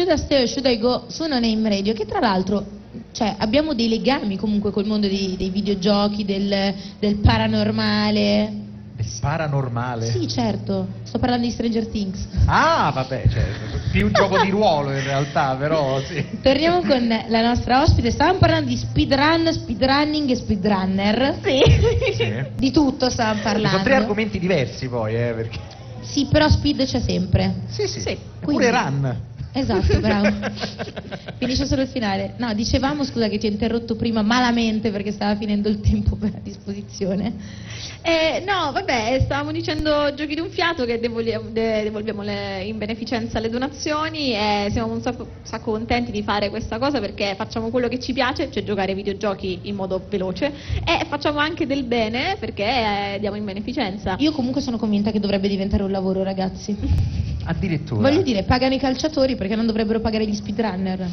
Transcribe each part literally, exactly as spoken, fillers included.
Should I Stay or Should I Go su No Name Radio, che tra l'altro, cioè, abbiamo dei legami comunque col mondo dei, dei videogiochi, del, del paranormale. Del paranormale? Sì, certo, sto parlando di Stranger Things. Ah, vabbè, certo, più un gioco di ruolo in realtà, però sì. Torniamo con la nostra ospite, stavamo parlando di speedrun, speedrunning e speedrunner. Sì. Sì. Di tutto stavamo parlando. Sono tre argomenti diversi poi, eh, perché... Sì, però speed c'è sempre. Sì, sì, Sì. pure run. Esatto, bravo. Finisce solo il finale. No, dicevamo, scusa che ti ho interrotto prima malamente perché stava finendo il tempo per a disposizione. Eh, no, vabbè, stavamo dicendo giochi di un fiato che devolviamo, de- devolviamo le- in beneficenza alle donazioni e siamo un sacco, sacco contenti di fare questa cosa perché facciamo quello che ci piace, cioè giocare ai videogiochi in modo veloce, e facciamo anche del bene perché eh, diamo in beneficenza. Io comunque sono convinta che dovrebbe diventare un lavoro, ragazzi. Addirittura. Voglio dire, pagano i calciatori perché non dovrebbero pagare gli speedrunner.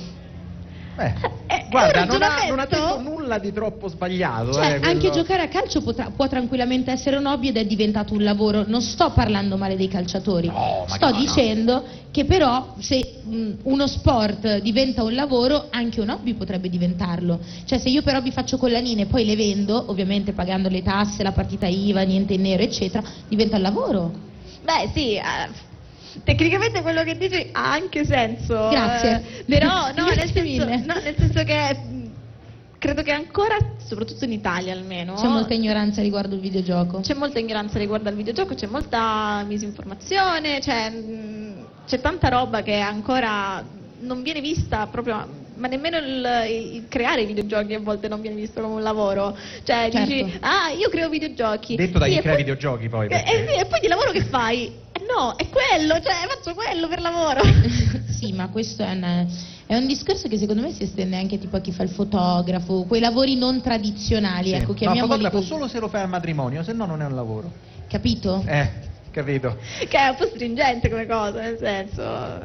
Beh, Eh, guarda, è un non ha, non ha ragionamento. detto nulla di troppo sbagliato. Cioè, eh, quello... anche giocare a calcio potrà- può tranquillamente essere un hobby ed è diventato un lavoro. Non sto parlando male dei calciatori, No, ma sto che no, dicendo che però se mh, uno sport diventa un lavoro, anche un hobby potrebbe diventarlo. Cioè, se io per hobby faccio collanine e poi le vendo, ovviamente pagando le tasse, la partita I V A, niente in nero, eccetera, diventa un lavoro. Beh, sì, eh, tecnicamente quello che dici ha anche senso. Grazie. eh, però, no nel, Grazie senso, mille. no, nel senso che mh, credo che ancora, soprattutto in Italia almeno, C'è molta ignoranza riguardo il videogioco. c'è molta ignoranza riguardo al videogioco, c'è molta misinformazione, c'è, mh, c'è tanta roba che ancora non viene vista proprio, ma nemmeno il, il creare i videogiochi a volte non viene visto come un lavoro. Cioè Certo. dici, ah, io creo videogiochi. Detto da Sì, chi e crea poi- videogiochi poi. Eh, perché- eh sì, e poi di lavoro che fai? Eh, no, è quello, cioè faccio quello per lavoro. Sì, ma questo è un, è un discorso che secondo me si estende anche tipo a chi fa il fotografo, quei lavori non tradizionali, Sì. ecco, No, chiamiamoli fotografo così. solo se lo fai al matrimonio, se no non è un lavoro. Capito? Eh, capito. Che è un po' stringente come cosa, nel senso.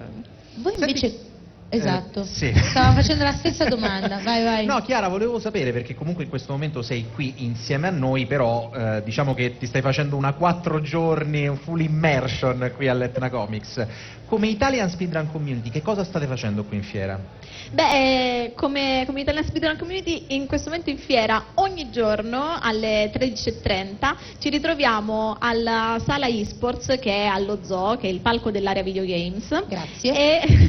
Voi Senti- invece... Esatto. Eh, sì. Stavo facendo la stessa domanda, vai vai. No, Chiara, volevo sapere, perché comunque in questo momento sei qui insieme a noi, però eh, diciamo che ti stai facendo una quattro giorni, un full immersion qui all'Etna Comics. Come Italian Speedrun Community, che cosa state facendo qui in fiera? Beh, eh, come, come Italian Speedrun Community in questo momento in fiera ogni giorno alle tredici e trenta ci ritroviamo alla sala eSports che è allo Zoo, che è il palco dell'area videogames. Grazie. E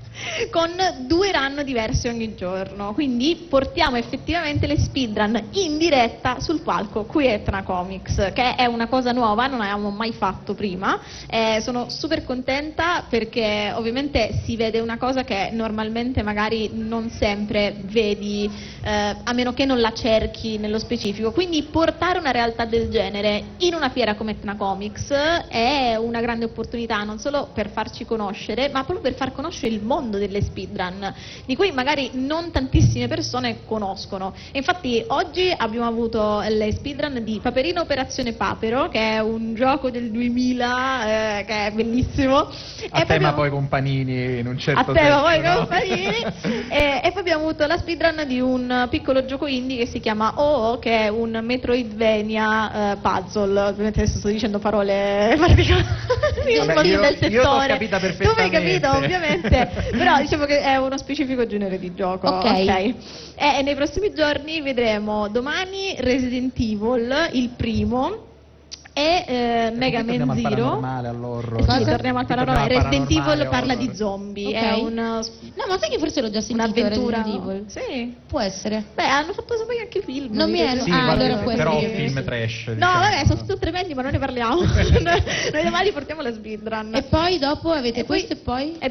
con due run diversi ogni giorno, quindi portiamo effettivamente le speedrun in diretta sul palco qui a Etna Comics, che è una cosa nuova, non avevamo mai fatto prima. Eh, sono super contenta perché ovviamente si vede una cosa che normalmente magari non sempre vedi, eh, a meno che non la cerchi nello specifico, quindi portare una realtà del genere in una fiera come Etna Comics è una grande opportunità, non solo per farci conoscere, ma proprio per far conoscere il mondo delle speedrun, di cui magari non tantissime persone conoscono. E infatti oggi abbiamo avuto le speedrun di Paperino Operazione Papero, che è un gioco del duemila, eh, che è bellissimo. A e tema abbiamo... poi con Panini in un certo a tema poi senso, no? con Panini. e, e poi abbiamo avuto la speedrun di un piccolo gioco indie che si chiama O O, che è un Metroidvania eh, puzzle. Ovviamente adesso sto dicendo parole particolari Vabbè, io- del io t'ho settore. capita Tu mi hai perfettamente. capito, ovviamente. Però diciamo che è uno specifico genere di gioco. Ok. E, e nei prossimi giorni vedremo domani Resident Evil, il primo, e eh, Mega Qui torniamo Man al Zero. paranormale, all'horror. Sì, Cosa? torniamo al Qui paranormale. torniamo al Resident Evil paranormale, parla horror. di zombie, Ok. è un, No, ma sai che forse l'ho già sentito un'avventura. Resident Evil? Sì. Può essere. Beh, hanno fatto poi anche film. Non mi è- Sì, Ah, guarda, allora può però essere. film trash. No, diciamo. vabbè, sono tutti tremendi, ma non ne parliamo. Noi domani portiamo la speedrun. E poi dopo avete E poi- questo e poi? e